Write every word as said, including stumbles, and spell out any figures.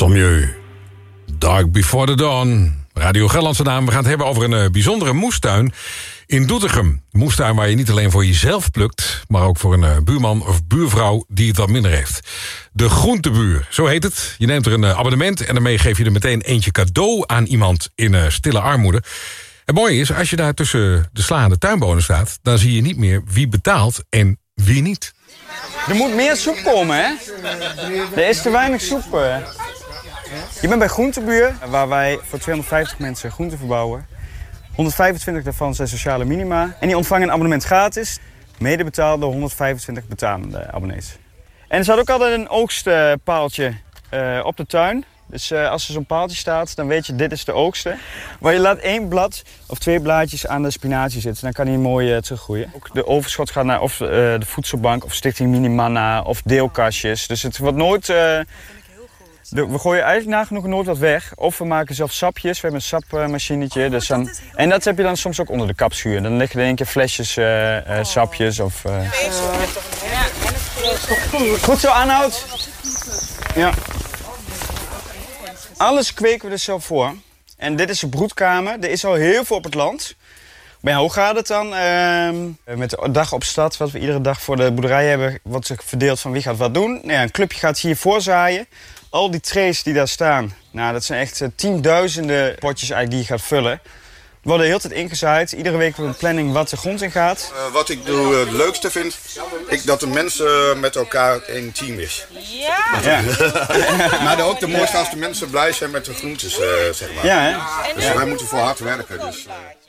Sommieu. Dark Before the Dawn. Radio Gelderlandse naam. We gaan het hebben over een uh, bijzondere moestuin in Doetinchem. Een moestuin waar je niet alleen voor jezelf plukt, maar ook voor een uh, buurman of buurvrouw die het wat minder heeft. De Groentebuur, zo heet het. Je neemt er een uh, abonnement en daarmee geef je er meteen eentje cadeau aan iemand in uh, stille armoede. Het mooie is, als je daar tussen de sla en de tuinbonen staat, dan zie je niet meer wie betaalt en wie niet. Er moet meer soep komen, hè? Er is te weinig soep. Je bent bij Groentebuur, waar wij voor tweehonderdvijftig mensen groenten verbouwen. honderdvijfentwintig daarvan zijn sociale minima. En die ontvangen een abonnement gratis, mede betaald door honderdvijfentwintig betalende abonnees. En er staat ook altijd een oogstpaaltje uh, op de tuin. Dus uh, als er zo'n paaltje staat, dan weet je, dit is de oogsten. Maar je laat één blad of twee blaadjes aan de spinazie zitten. Dan kan die mooi uh, teruggroeien. Ook de overschot gaat naar of uh, de voedselbank of Stichting Minimanna of deelkastjes. Dus het wordt nooit... Uh, de, we gooien eigenlijk nagenoeg nooit wat weg. Of we maken zelf sapjes. We hebben een sapmachinetje. Dus dan, en dat heb je dan soms ook onder de kapschuur. Dan liggen er in één keer flesjes, uh, uh, sapjes of... Uh... Goed zo, Arnoud. Ja. Alles kweken we dus zelf voor. En dit is de broedkamer. Er is al heel veel op het land. Maar ja, hoe gaat het dan? Uh, met de dag op stad, wat we iedere dag voor de boerderij hebben, wordt zich verdeeld van wie gaat wat doen. Nou ja, een clubje gaat hier voorzaaien. Al die trays die daar staan, nou, dat zijn echt uh, tienduizenden potjes eigenlijk die je gaat vullen. We worden de hele tijd ingezaaid. Iedere week wordt een planning wat de grond in gaat. Uh, wat ik doe, uh, het leukste vind, ik, dat de mensen met elkaar een team is. Ja! ja. Maar ook de mooiste als de mensen blij zijn met de groentes, uh, zeg maar. Ja, hè? Dus wij moeten voor hard werken. Dus, uh...